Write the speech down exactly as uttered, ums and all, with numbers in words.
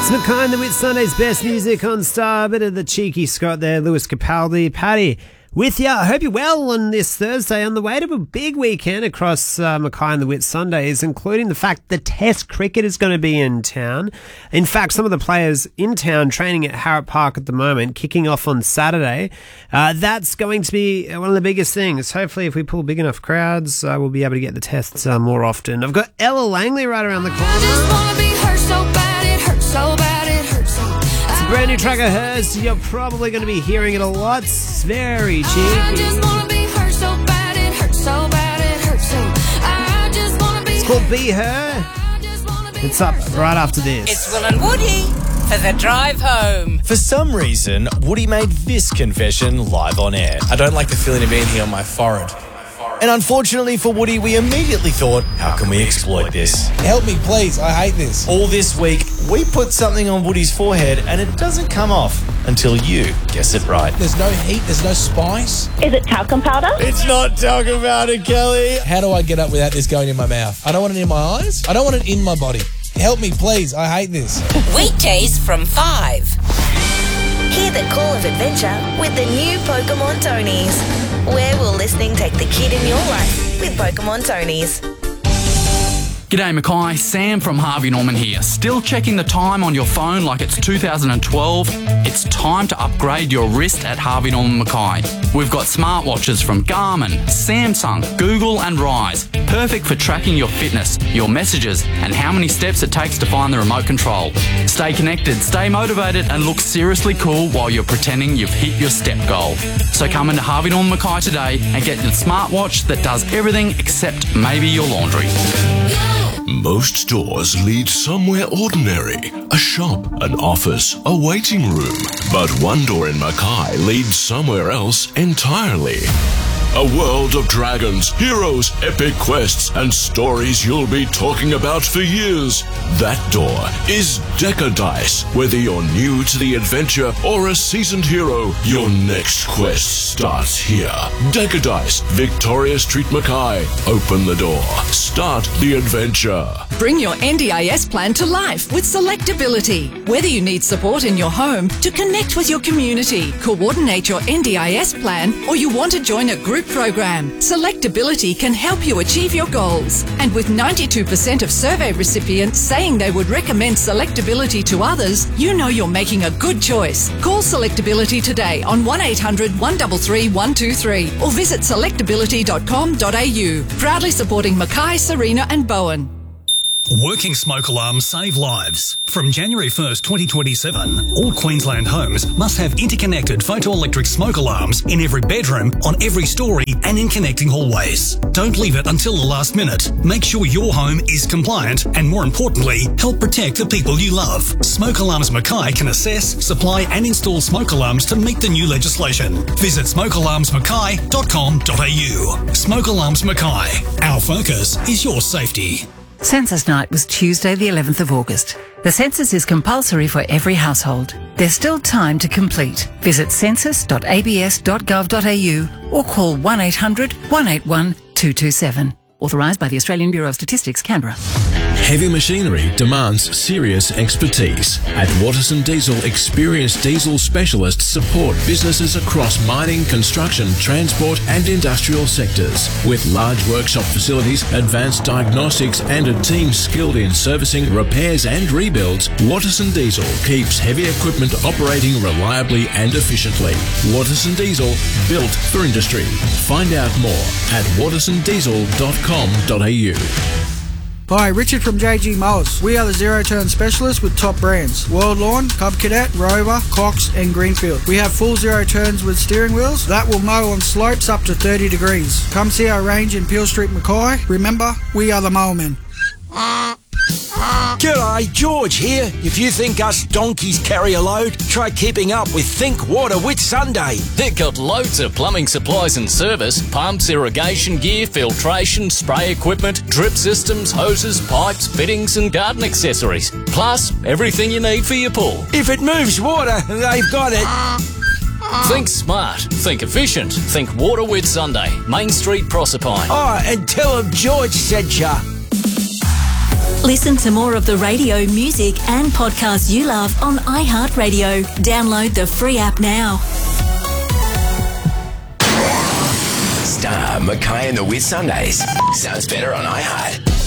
It's Mackay and the Wit Sunday's best music on Star. A bit of the cheeky Scott there, Lewis Capaldi. Paddy, with you. I hope you're well on this Thursday on the way to a big weekend across uh, Mackay and the Wit Sundays, including the fact the Test cricket is going to be in town. In fact, some of the players in town training at Harrop Park at the moment, kicking off on Saturday. Uh, that's going to be one of the biggest things. Hopefully, if we pull big enough crowds, uh, we'll be able to get the tests uh, more often. I've got Ella Langley right around the corner. I just wanna be hurt so bad, it hurts so bad, it hurts so bad. It's a brand new track of hers. You're probably going to be hearing it a lot. It's very cheeky. I just wanna be hurt so bad, it hurts so bad, it hurts so. I just wanna be. It's called Be Her. It's up right after this. It's Will and Woody for the drive home. For some reason, Woody made this confession live on air. I don't like the feeling of being here on my forehead. And unfortunately for Woody, we immediately thought, how can we exploit this? Help me, please. I hate this. All this week, we put something on Woody's forehead and it doesn't come off until you guess it right. There's no heat. There's no spice. Is it talcum powder? It's not talking about it, Kelly. How do I get up without this going in my mouth? I don't want it in my eyes. I don't want it in my body. Help me, please. I hate this. Weekdays from five. Hear the call of adventure with the new Pokemon Tonys. Where will listening take the kid in your life with Pokemon Tonys? G'day Mackay, Sam from Harvey Norman here. Still checking the time on your phone like it's two thousand twelve? It's time to upgrade your wrist at Harvey Norman Mackay. We've got smartwatches from Garmin, Samsung, Google and Rise. Perfect for tracking your fitness, your messages and how many steps it takes to find the remote control. Stay connected, stay motivated and look seriously cool while you're pretending you've hit your step goal. So come into Harvey Norman Mackay today and get the smartwatch that does everything except maybe your laundry. Most doors lead somewhere ordinary. A shop, an office, a waiting room. But one door in Mackay leads somewhere else entirely. A world of dragons, heroes, epic quests, and stories you'll be talking about for years. That door is Decadice. Whether you're new to the adventure or a seasoned hero, your next quest starts here. Decadice, Victoria Street, Mackay. Open the door. Start the adventure. Bring your N D I S plan to life with Selectability. Whether you need support in your home to connect with your community, coordinate your N D I S plan, or you want to join a group program, Selectability can help you achieve your goals. And with ninety-two percent of survey recipients saying they would recommend Selectability to others, you know you're making a good choice. Call Selectability today on one eight hundred, one three three, one two three or visit selectability dot com dot a u. Proudly supporting Mackay, Serena and Bowen. Working smoke alarms save lives. From January first, twenty twenty-seven, all Queensland homes must have interconnected photoelectric smoke alarms in every bedroom, on every story and in connecting hallways. Don't leave it until the last minute. Make sure your home is compliant and, more importantly, help protect the people you love. Smoke Alarms Mackay can assess, supply and install smoke alarms to meet the new legislation. Visit smoke alarms mackay dot com dot a u. Smoke Alarms Mackay. Our focus is your safety. Census night was Tuesday the eleventh of August. The census is compulsory for every household. There's still time to complete. Visit census dot a b s dot gov dot a u or call one eight hundred, one eight one, two two seven. Authorised by the Australian Bureau of Statistics, Canberra. Heavy machinery demands serious expertise. At Watterson Diesel, experienced diesel specialists support businesses across mining, construction, transport and industrial sectors. With large workshop facilities, advanced diagnostics and a team skilled in servicing, repairs and rebuilds, Watterson Diesel keeps heavy equipment operating reliably and efficiently. Watterson Diesel, built for industry. Find out more at watterson diesel dot com dot a u. Hi, Richard from J G Mowers. We are the zero-turn specialists with top brands. World Lawn, Cub Cadet, Rover, Cox and Greenfield. We have full zero turns with steering wheels that will mow on slopes up to thirty degrees. Come see our range in Peel Street, Mackay. Remember, we are the Mowermen. G'day, George here. If you think us donkeys carry a load, try keeping up with Think Water Wit Sunday. They've got loads of plumbing supplies and service, pumps, irrigation gear, filtration, spray equipment, drip systems, hoses, pipes, fittings and garden accessories. Plus, everything you need for your pool. If it moves water, they've got it. Think smart, think efficient, think Water Wit Sunday, Main Street, Proserpine. Oh, and tell them George said ya. Listen to more of the radio, music and podcasts you love on iHeartRadio. Download the free app now. Star, Mackay and the Whit Sundays. Sounds better on iHeart.